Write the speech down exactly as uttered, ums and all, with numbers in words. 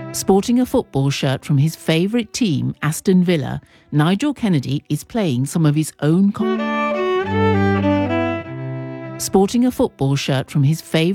Sporting a football shirt from his favourite team, Aston Villa, Nigel Kennedy is playing some of his own... Com- Sporting a football shirt from his favourite...